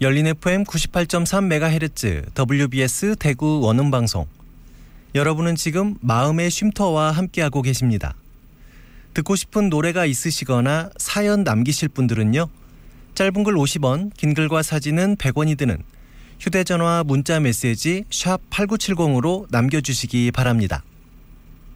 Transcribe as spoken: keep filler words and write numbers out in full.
열린 에프엠 구십팔 점 삼 메가헤르츠 더블유비에스 대구 원음방송. 여러분은 지금 마음의 쉼터와 함께하고 계십니다. 듣고 싶은 노래가 있으시거나 사연 남기실 분들은요. 짧은 글 오십 원, 긴 글과 사진은 백 원이 드는 휴대전화 문자 메시지 샵 팔구칠공으로 남겨주시기 바랍니다.